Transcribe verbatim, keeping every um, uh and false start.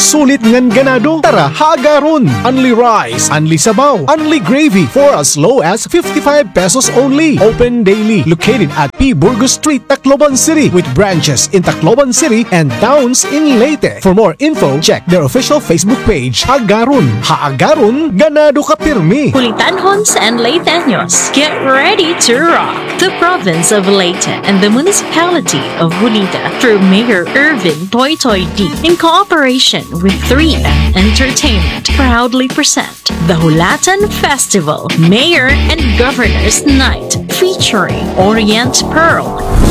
sulit ngan ganado. Tara, hagaron! Only rice, only sabaw, only gravy for as low as fifty-five pesos only. Open daily. Located at P. Burgos Street, Tacloban City with branches in Tacloban City and towns in Leyte. For more info, check their official Facebook page. Hagaron. Haagarun, ganado ka pirmi. Pulitanhons and Leyteños, get ready to rock! The province of Leyte and the municipality of Bulita through Mayor Irvin Toy Toy D in cooperation with three M Entertainment proudly present the Hulatan Festival Mayor and Governor's Night featuring Orient Pearl,